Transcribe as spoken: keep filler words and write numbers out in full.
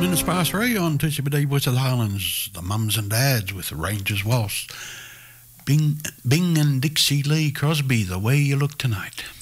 minutes past three on two C B D Voice of the Highlands. The Mums and Dads with the Rangers Waltz. Bing, Bing and Dixie Lee Crosby, The Way You Look Tonight.